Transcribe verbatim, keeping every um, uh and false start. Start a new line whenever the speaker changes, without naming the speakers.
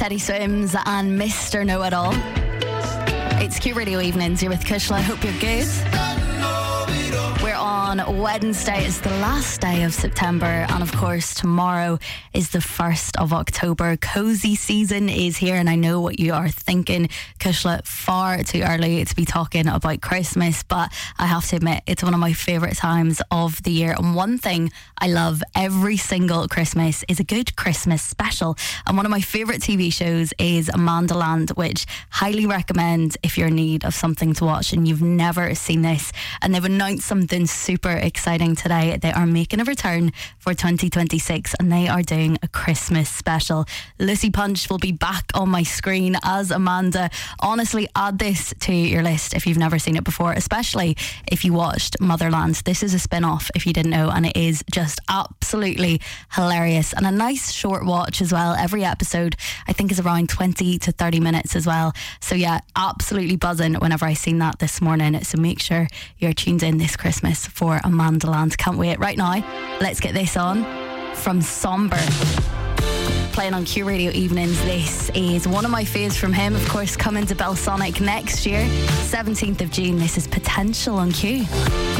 Teddy Swims and Mister Know-It-All. It's Q Radio Evenings. You're with Kushla. I hope you're good. We're on Wednesday. It's the last day of September, and of course tomorrow is the first of October. Cozy season is here, and I know what you are thinking, Kushla, far too early to be talking about Christmas, but I have to admit it's one of my favourite times of the year. And one thing I love every single Christmas is a good Christmas special, and one of my favourite T V shows is Amandaland, which highly recommend if you're in need of something to watch and you've never seen this. And they've announced something super exciting today. They are making a return for twenty twenty-six, and they are doing a Christmas special. Lucy Punch will be back on my screen as Amanda. Honestly, add this to your list if you've never seen it before, especially if you watched Motherland. This is a spin-off, if you didn't know, and it is just absolutely hilarious and a nice short watch as well. Every episode I think is around twenty to thirty minutes as well. So yeah, absolutely buzzing whenever I seen that this morning. So make sure you're tuned in this Christmas for Amandaland. Can't wait. Right now, let's get this on from Somber. Playing on Q Radio Evenings. This is one of my faves from him, of course, coming to Belsonic next year, seventeenth of June. This is Potential on Q.